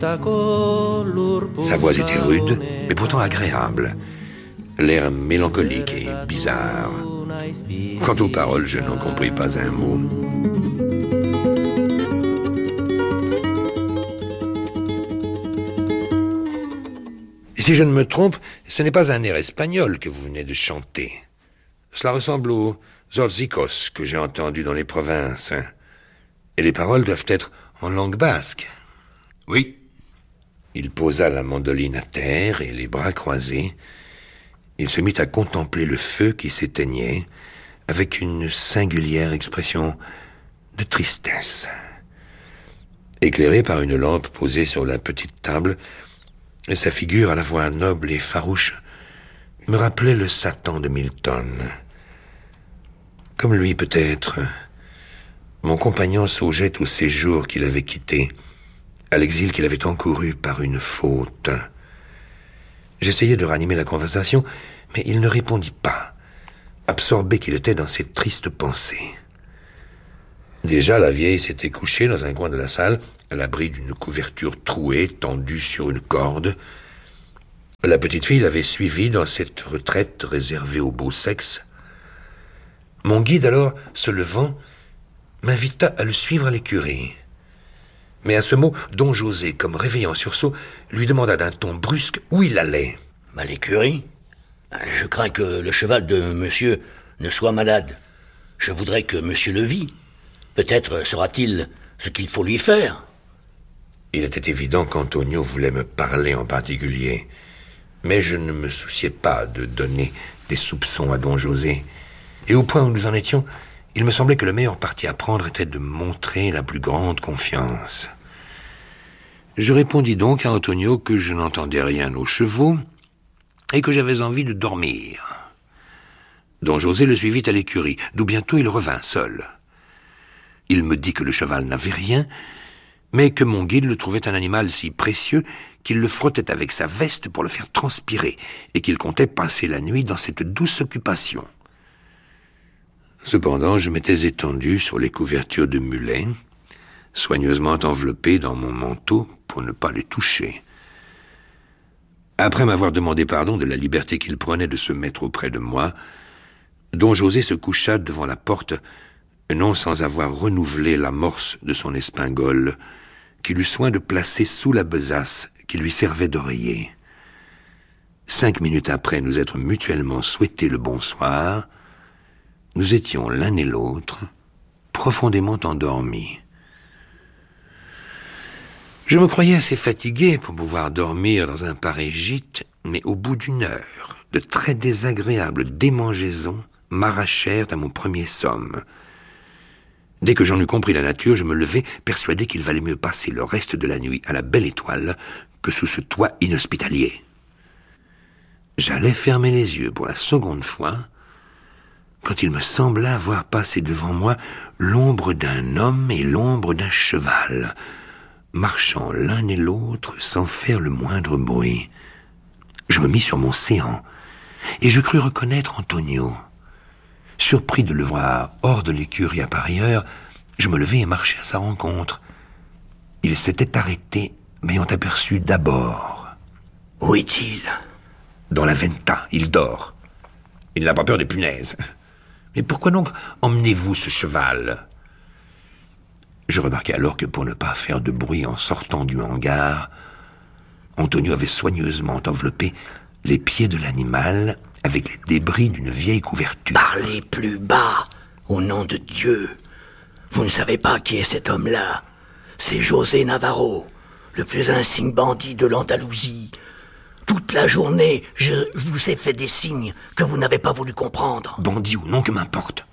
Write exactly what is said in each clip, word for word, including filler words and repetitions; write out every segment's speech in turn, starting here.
Sa voix était rude, mais pourtant agréable. L'air mélancolique et bizarre. Quant aux paroles, je n'en compris pas un mot. Si je ne me trompe, ce n'est pas un air espagnol que vous venez de chanter. Cela ressemble aux zorzicos que j'ai entendus dans les provinces. Et les paroles doivent être en langue basque. Oui. Il posa la mandoline à terre et les bras croisés. Il se mit à contempler le feu qui s'éteignait avec une singulière expression de tristesse. Éclairé par une lampe posée sur la petite table, sa figure à la fois noble et farouche me rappelait le Satan de Milton. Comme lui peut-être, mon compagnon songeait au séjour qu'il avait quitté, à l'exil qu'il avait encouru par une faute. J'essayai de ranimer la conversation, mais il ne répondit pas, absorbé qu'il était dans ses tristes pensées. Déjà, la vieille s'était couchée dans un coin de la salle, à l'abri d'une couverture trouée, tendue sur une corde. La petite fille l'avait suivie dans cette retraite réservée au beau sexe. Mon guide, alors, se levant, m'invita à le suivre à l'écurie. Mais à ce mot, Don José, comme réveillé en sursaut, lui demanda d'un ton brusque où il allait. « À l'écurie ? Je crains que le cheval de monsieur ne soit malade. Je voudrais que monsieur le vît. Peut-être saura-t-il ce qu'il faut lui faire. » Il était évident qu'Antonio voulait me parler en particulier, mais je ne me souciais pas de donner des soupçons à Don José. Et au point où nous en étions, il me semblait que le meilleur parti à prendre était de montrer la plus grande confiance. Je répondis donc à Antonio que je n'entendais rien aux chevaux et que j'avais envie de dormir. Don José le suivit à l'écurie, d'où bientôt il revint seul. Il me dit que le cheval n'avait rien, mais que mon guide le trouvait un animal si précieux qu'il le frottait avec sa veste pour le faire transpirer et qu'il comptait passer la nuit dans cette douce occupation. Cependant, je m'étais étendu sur les couvertures de mulet, soigneusement enveloppées dans mon manteau pour ne pas les toucher. Après m'avoir demandé pardon de la liberté qu'il prenait de se mettre auprès de moi, Don José se coucha devant la porte, non sans avoir renouvelé l'amorce de son espingole, qu'il eut soin de placer sous la besace qui lui servait d'oreiller. Cinq minutes après nous être mutuellement souhaité le bonsoir, nous étions l'un et l'autre profondément endormis. Je me croyais assez fatigué pour pouvoir dormir dans un pareil gîte, mais au bout d'une heure, de très désagréables démangeaisons m'arrachèrent à mon premier somme. Dès que j'en eus compris la nature, je me levai, persuadé qu'il valait mieux passer le reste de la nuit à la belle étoile que sous ce toit inhospitalier. J'allais fermer les yeux pour la seconde fois, quand il me sembla voir passer devant moi l'ombre d'un homme et l'ombre d'un cheval, marchant l'un et l'autre sans faire le moindre bruit. Je me mis sur mon séant, et je crus reconnaître Antonio. Surpris de le voir hors de l'écurie à pareille heure, je me levai et marchai à sa rencontre. Il s'était arrêté, m'ayant aperçu d'abord. « Où est-il » ?« Dans la venta, il dort. Il n'a pas peur des punaises. Mais pourquoi donc emmenez-vous ce cheval ?» Je remarquai alors que pour ne pas faire de bruit en sortant du hangar, Antonio avait soigneusement enveloppé les pieds de l'animal avec les débris d'une vieille couverture. « Parlez plus bas, au nom de Dieu. Vous ne savez pas qui est cet homme-là. C'est José Navarro, le plus insigne bandit de l'Andalousie. Toute la journée, je vous ai fait des signes que vous n'avez pas voulu comprendre. » « Bandit ou non, que m'importe.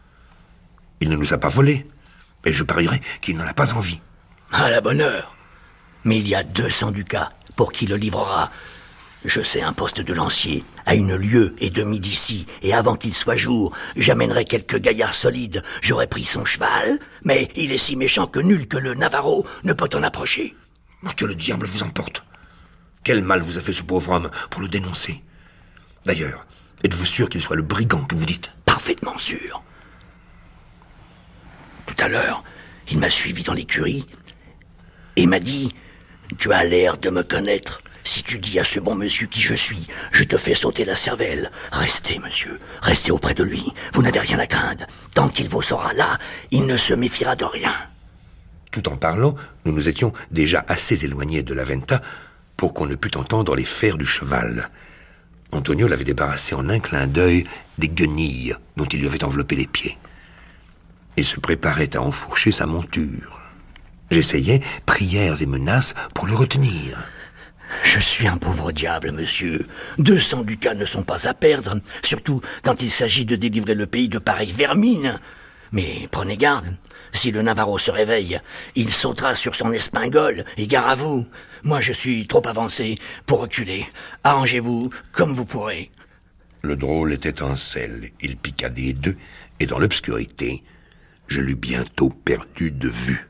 Il ne nous a pas volés, et je parierais qu'il n'en a pas envie. » »« À la bonne heure. Mais il y a deux cents ducats pour qui le livrera. Je sais un poste de lancier, à une lieue et demie d'ici, et avant qu'il soit jour, j'amènerai quelques gaillards solides. J'aurai pris son cheval, mais il est si méchant que nul que le Navarro ne peut en approcher. » »« Que le diable vous emporte. Quel mal vous a fait ce pauvre homme pour le dénoncer? D'ailleurs, êtes-vous sûr qu'il soit le brigand que vous dites? » »« Parfaitement sûr. Tout à l'heure, il m'a suivi dans l'écurie et m'a dit Tu as l'air de me connaître. Si tu dis à ce bon monsieur qui je suis, je te fais sauter la cervelle. Restez, monsieur, restez auprès de lui. Vous n'avez rien à craindre. Tant qu'il vous sera là, il ne se méfiera de rien. Tout en parlant, nous nous étions déjà assez éloignés de la venta pour qu'on ne pût entendre les fers du cheval. Antonio l'avait débarrassé en un clin d'œil des guenilles dont il lui avait enveloppé les pieds. Il se préparait à enfourcher sa monture. J'essayais prières et menaces pour le retenir. Je suis un pauvre diable, monsieur. Deux cents ducats ne sont pas à perdre, surtout quand il s'agit de délivrer le pays de pareilles vermines. Mais prenez garde, si le Navarro se réveille, il sautera sur son espingole, et gare à vous. Moi, je suis trop avancé pour reculer. Arrangez-vous comme vous pourrez. Le drôle était en selle. Il piqua des deux, et dans l'obscurité, je l'eus bientôt perdu de vue.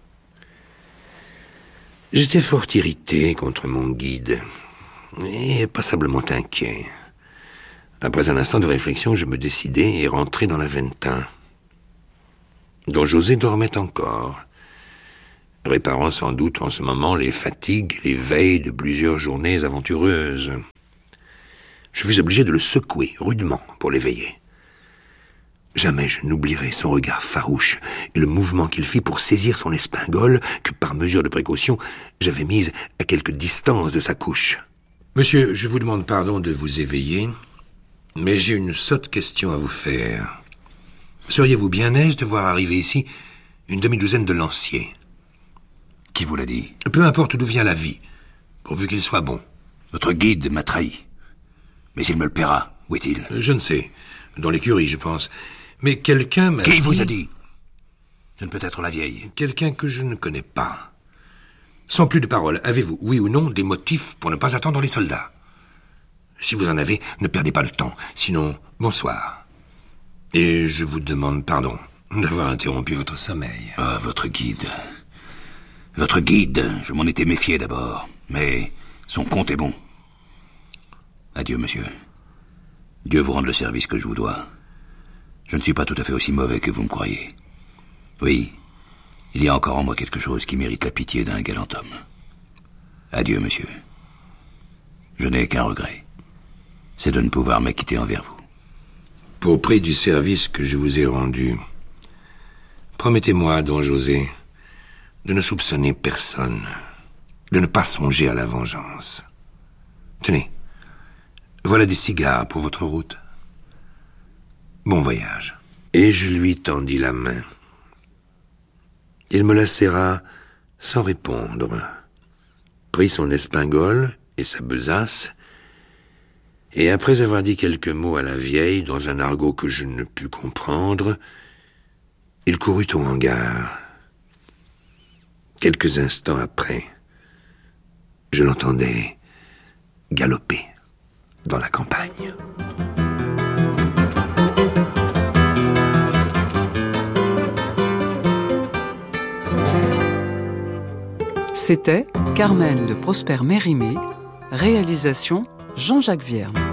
J'étais fort irrité contre mon guide, et passablement inquiet. Après un instant de réflexion, je me décidai et rentrai dans la venta, dont José dormait encore, réparant sans doute en ce moment les fatigues et les veilles de plusieurs journées aventureuses. Je fus obligé de le secouer rudement pour l'éveiller. Jamais je n'oublierai son regard farouche et le mouvement qu'il fit pour saisir son espingole que, par mesure de précaution, j'avais mise à quelque distance de sa couche. « Monsieur, je vous demande pardon de vous éveiller, mais j'ai une sotte question à vous faire. Seriez-vous bien aise de voir arriver ici une demi-douzaine de lanciers? » « Qui vous l'a dit ?»« Peu importe d'où vient la vie, pourvu qu'il soit bon. »« Votre guide m'a trahi. Mais il me le paiera. Où est-il ?»« Je ne sais. Dans l'écurie, je pense. Mais quelqu'un m'a Qui dit... vous a dit ? Ce ne peut être la vieille. »« Quelqu'un que je ne connais pas. Sans plus de paroles, avez-vous, oui ou non, des motifs pour ne pas attendre les soldats? Si vous en avez, ne perdez pas le temps. Sinon, bonsoir. Et je vous demande pardon d'avoir interrompu votre sommeil. » Ah, votre guide. Votre guide, je m'en étais méfié d'abord. Mais son compte est bon. Adieu, monsieur. Dieu vous rende le service que je vous dois. Je ne suis pas tout à fait aussi mauvais que vous me croyez. Oui, il y a encore en moi quelque chose qui mérite la pitié d'un galant homme. Adieu, monsieur. Je n'ai qu'un regret. C'est de ne pouvoir m'acquitter envers vous. Pour prix du service que je vous ai rendu, promettez-moi, don José, de ne soupçonner personne, de ne pas songer à la vengeance. Tenez, voilà des cigares pour votre route. Bon voyage. Et je lui tendis la main. Il me la serra sans répondre, prit son espingole et sa besace, et après avoir dit quelques mots à la vieille dans un argot que je ne pus comprendre, il courut au hangar. Quelques instants après, je l'entendais galoper dans la campagne. C'était Carmen de Prosper Mérimée, réalisation Jean-Jacques Vierne.